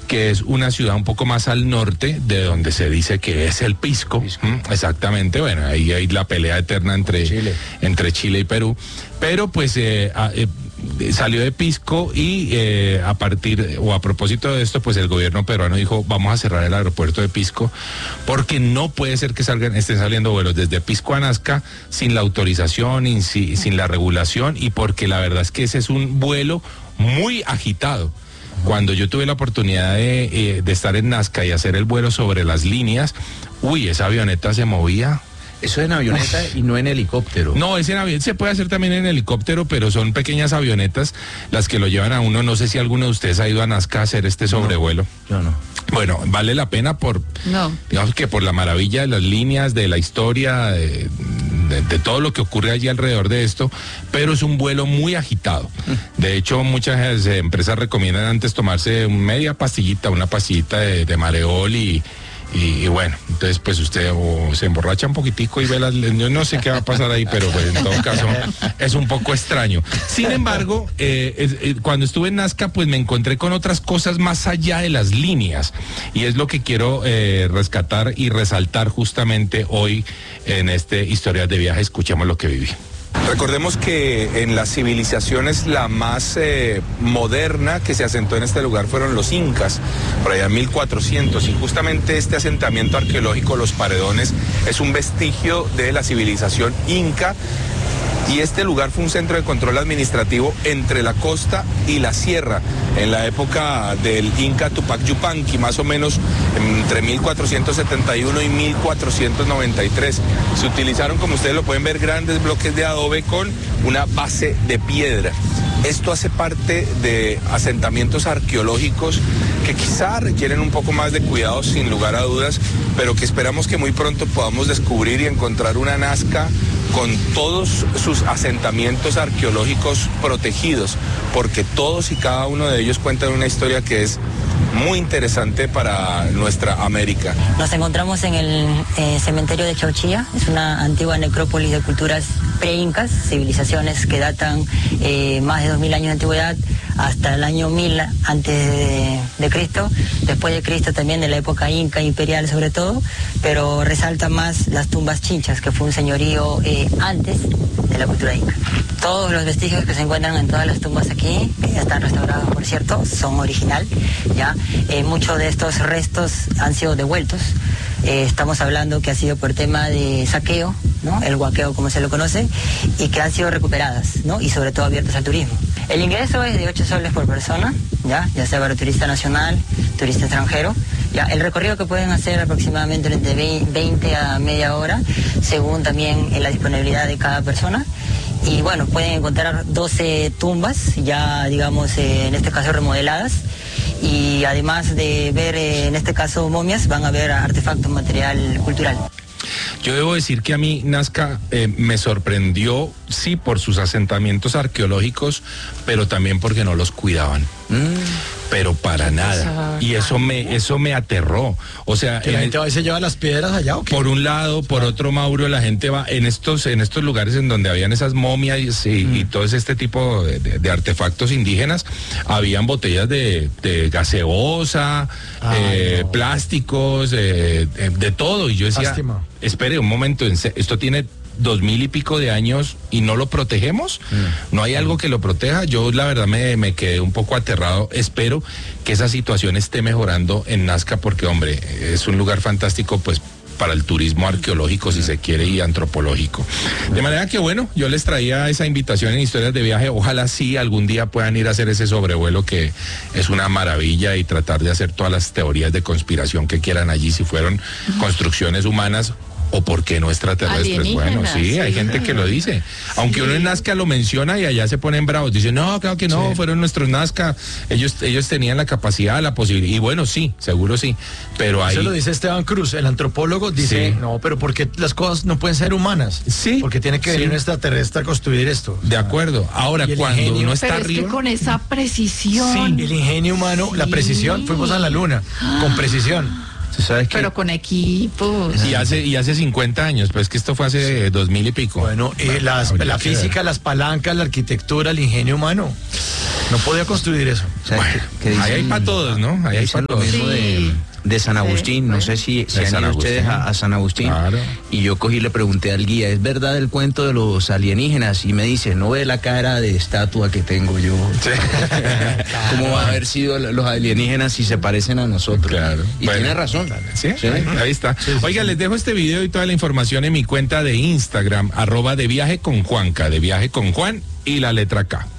que es una ciudad un poco más al norte de donde se dice que es el Pisco. Exactamente, bueno, ahí hay la pelea eterna entre Chile y Perú, pero pues salió de Pisco y a propósito de esto, pues el gobierno peruano dijo, vamos a cerrar el aeropuerto de Pisco porque no puede ser que estén saliendo vuelos desde Pisco a Nazca sin la autorización y sin la regulación, y porque la verdad es que ese es un vuelo muy agitado. Cuando yo tuve la oportunidad de estar en Nazca y hacer el vuelo sobre las líneas, esa avioneta se movía. Eso es en avioneta y no en helicóptero. No, es en avión, se puede hacer también en helicóptero, pero son pequeñas avionetas las que lo llevan a uno. No sé si alguno de ustedes ha ido a Nazca a hacer este sobrevuelo. Yo no. Bueno, vale la pena digamos que por la maravilla de las líneas, de la historia, de todo lo que ocurre allí alrededor de esto, pero es un vuelo muy agitado. De hecho, muchas empresas recomiendan antes tomarse una pastillita de Mareol y bueno, entonces pues usted o se emborracha un poquitico y ve yo no sé qué va a pasar ahí, pero pues en todo caso es un poco extraño. Sin embargo, cuando estuve en Nazca, pues me encontré con otras cosas más allá de las líneas, y es lo que quiero rescatar y resaltar justamente hoy en este Historias de Viaje. Escuchemos lo que viví. Recordemos que en las civilizaciones la más moderna que se asentó en este lugar fueron los incas, por allá en 1400, y justamente este asentamiento arqueológico, Los Paredones, es un vestigio de la civilización inca. Y este lugar fue un centro de control administrativo entre la costa y la sierra en la época del Inca Tupac Yupanqui, más o menos entre 1471 y 1493. Se utilizaron, como ustedes lo pueden ver, grandes bloques de adobe con una base de piedra. Esto hace parte de asentamientos arqueológicos que quizá requieren un poco más de cuidado, sin lugar a dudas, pero que esperamos que muy pronto podamos descubrir y encontrar una Nazca con todos sus asentamientos arqueológicos protegidos, porque todos y cada uno de ellos cuentan una historia que es muy interesante para nuestra América. Nos encontramos en el cementerio de Chauchilla. Es una antigua necrópolis de culturas pre-incas, civilizaciones que datan más de 2000 años de antigüedad, hasta el año 1000 antes de Cristo, después de Cristo también, de la época inca imperial sobre todo, pero resalta más las tumbas chinchas, que fue un señorío antes de la cultura inca. Todos los vestigios que se encuentran en todas las tumbas aquí, que ya están restaurados por cierto, son original, ¿ya? Muchos de estos restos han sido devueltos. Estamos hablando que ha sido por tema de saqueo, ¿no? El huaqueo como se lo conoce, y que han sido recuperadas, ¿no? Y sobre todo abiertas al turismo. El ingreso es de 8 soles por persona, ya sea para turista nacional, turista extranjero. Ya, el recorrido que pueden hacer aproximadamente entre 20 a media hora, según también la disponibilidad de cada persona. Y bueno, pueden encontrar 12 tumbas, ya digamos en este caso remodeladas, y además de ver en este caso momias, van a ver artefactos, material cultural. Yo debo decir que a mí Nazca me sorprendió, sí, por sus asentamientos arqueológicos, pero también porque no los cuidaban. Pero para nada. Y eso me aterró. O sea, que la gente a veces lleva las piedras allá, ¿o qué? Por un lado, por otro, Mauro, la gente va en estos lugares en donde habían esas momias y todo este tipo de artefactos indígenas. Habían botellas de gaseosa, plásticos, de todo. Y yo decía, lástima. Espere un momento, esto tiene 2000 y pico de años y no lo protegemos. ¿No hay algo que lo proteja? Yo la verdad me quedé un poco aterrado. Espero que esa situación esté mejorando en Nazca, porque hombre, es un lugar fantástico pues para el turismo arqueológico, si se quiere, y antropológico. De manera que bueno, yo les traía esa invitación en Historias de Viaje. Ojalá sí algún día puedan ir a hacer ese sobrevuelo, que es una maravilla, y tratar de hacer todas las teorías de conspiración que quieran allí, si fueron construcciones humanas o por qué no extraterrestres. Bueno, sí, hay gente que lo dice. Aunque uno en Nazca lo menciona y allá se ponen bravos. Dicen, no, claro que no, fueron nuestros Nazca. Ellos tenían la capacidad, la posibilidad. Y bueno, sí, seguro sí. Pero ahí... Eso lo dice Esteban Cruz, el antropólogo, dice, no, pero ¿por qué las cosas no pueden ser humanas? Sí. Porque tiene que venir un extraterrestre a construir esto. De acuerdo. Ahora, cuando uno está pero arriba... Es que con esa precisión. Sí, el ingenio humano, la precisión. Fuimos a la luna, con precisión. ¿Sabes qué? Pero con equipos. Y hace 50 años, pues que esto fue hace 2000 y pico. Bueno, la física, las palancas, la arquitectura, el ingenio humano. No podía construir eso. ¿Sabes Bueno, qué dicen? ahí hay para todos, ¿no? Ahí hay Dicen para lo todos. mismo de San Agustín. No sé si De han San ido ustedes Agustín. a San Agustín. Claro. Y yo cogí y le pregunté al guía, ¿es verdad el cuento de los alienígenas? Y me dice, no ve la cara de estatua que tengo yo. ¿Cómo va a haber sido los alienígenas si se parecen a nosotros? Claro. Y Bueno. tiene razón. ¿Sí? Sí. Ahí está. Oiga, les dejo este video y toda la información en mi cuenta de Instagram, @deviajeconjuanca, de viaje con Juan y la letra K.